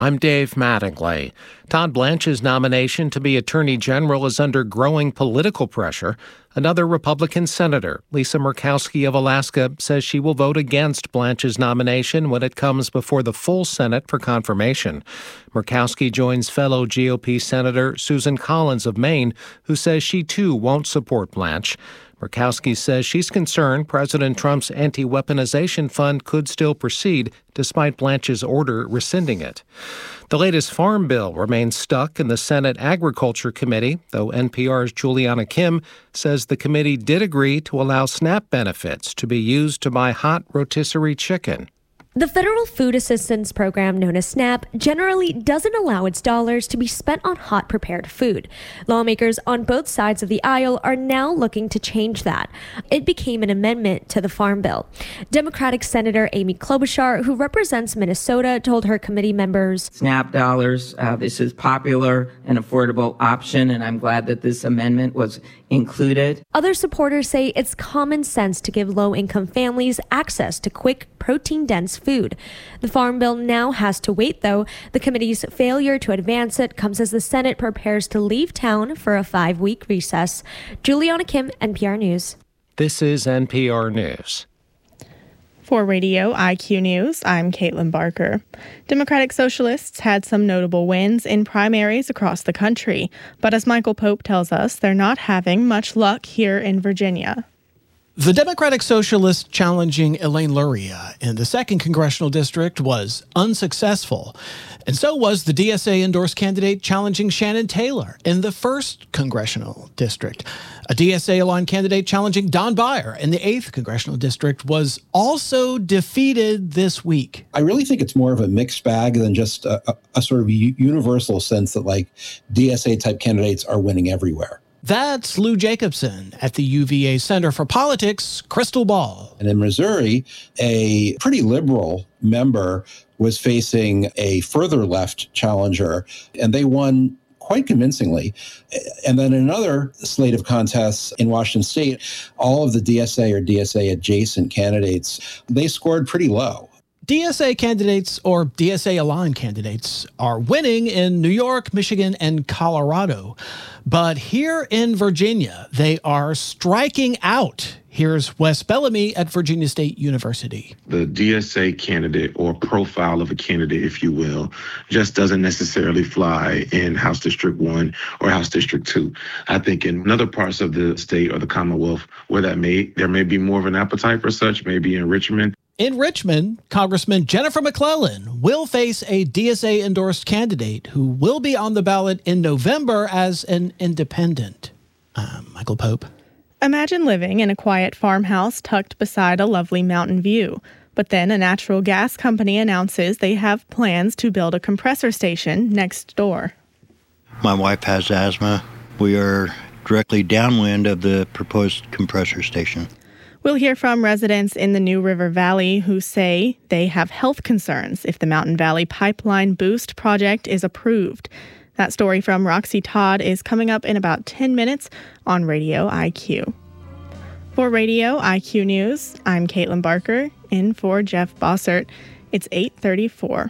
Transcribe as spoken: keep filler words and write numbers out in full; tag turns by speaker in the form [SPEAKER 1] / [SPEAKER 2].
[SPEAKER 1] I'm Dave Mattingly. Todd Blanche's nomination to be Attorney General is under growing political pressure. Another Republican senator, Lisa Murkowski of Alaska, says she will vote against Blanche's nomination when it comes before the full Senate for confirmation. Murkowski joins fellow G O P Senator Susan Collins of Maine, who says she too won't support Blanche. Murkowski says she's concerned President Trump's anti-weaponization fund could still proceed, despite Blanche's order rescinding it. The latest farm bill remains stuck in the Senate Agriculture Committee, though N P R's Juliana Kim says the committee did agree to allow SNAP benefits to be used to buy hot rotisserie chicken.
[SPEAKER 2] The Federal Food Assistance Program, known as SNAP, generally doesn't allow its dollars to be spent on hot prepared food. Lawmakers on both sides of the aisle are now looking to change that. It became an amendment to the Farm Bill. Democratic Senator Amy Klobuchar, who represents Minnesota, told her committee members,
[SPEAKER 3] SNAP dollars, uh, this is popular and affordable option, and I'm glad that this amendment was included.
[SPEAKER 2] Other supporters say it's common sense to give low-income families access to quick, protein-dense food. The Farm Bill now has to wait, though. The committee's failure to advance it comes as the Senate prepares to leave town for a five-week recess. Juliana Kim, N P R News.
[SPEAKER 1] This is N P R News.
[SPEAKER 4] For Radio I Q News, I'm Caitlin Barker. Democratic Socialists had some notable wins in primaries across the country, but as Michael Pope tells us, they're not having much luck here in Virginia.
[SPEAKER 5] The Democratic Socialist challenging Elaine Luria in the second congressional district was unsuccessful, and so was the D S A-endorsed candidate challenging Shannon Taylor in the first congressional district. A D S A-aligned candidate challenging Don Beyer in the eighth congressional district was also defeated this week.
[SPEAKER 6] I really think it's more of a mixed bag than just a, a, a sort of u- universal sense that, like, D S A-type candidates are winning everywhere.
[SPEAKER 5] That's Lou Jacobson at the U V A Center for Politics Crystal Ball.
[SPEAKER 6] And in Missouri, a pretty liberal member was facing a further left challenger, and they won quite convincingly. And then another slate of contests in Washington State, all of the D S A or D S A adjacent candidates, they scored pretty low.
[SPEAKER 5] D S A candidates or D S A-aligned candidates are winning in New York, Michigan, and Colorado. But here in Virginia, they are striking out. Here's Wes Bellamy at Virginia State University.
[SPEAKER 7] The D S A candidate, or profile of a candidate, if you will, just doesn't necessarily fly in House District one or House District two. I think in other parts of the state or the Commonwealth where that may there may be more of an appetite for such, maybe in Richmond.
[SPEAKER 5] In Richmond, Congressman Jennifer McClellan will face a D S A-endorsed candidate who will be on the ballot in November as an independent. Uh, Michael Pope.
[SPEAKER 4] Imagine living in a quiet farmhouse tucked beside a lovely mountain view. But then a natural gas company announces they have plans to build a compressor station next door.
[SPEAKER 8] My wife has asthma. We are directly downwind of the proposed compressor station.
[SPEAKER 4] We'll hear from residents in the New River Valley who say they have health concerns if the Mountain Valley Pipeline Boost project is approved. That story from Roxy Todd is coming up in about ten minutes on Radio I Q. For Radio I Q News, I'm Caitlin Barker, in for Jeff Bossert. It's eight thirty-four.